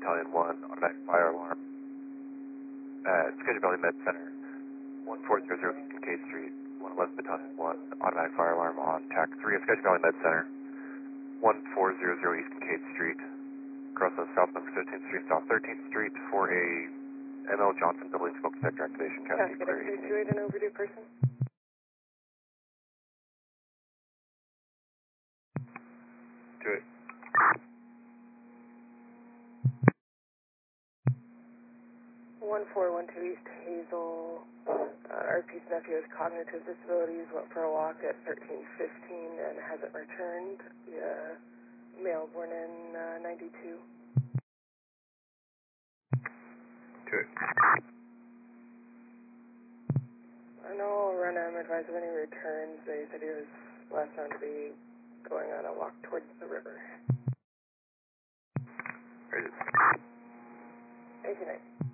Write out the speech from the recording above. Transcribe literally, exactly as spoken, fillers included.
Battalion one, automatic fire alarm at Sketchy Valley Med Center, one four zero zero East Kincaid Street, one eleven Battalion one, automatic fire alarm on T A C three at Sketchy Valley Med Center, one four zero zero East Kincaid Street, across on South Number fifteenth Street, South thirteenth Street for a M L Johnson building smoke detector activation. Cascade X three two eight, an overdue person. Do it. one four one two East Hazel. Uh, R P's nephew has cognitive disabilities, went for a walk at thirteen fifteen and hasn't returned. Yeah, male born in uh, ninety-two. Do it. I know I'll run him, advise of any returns. They said he was last known to be going on a walk towards the river. Raise it. eighty-nine.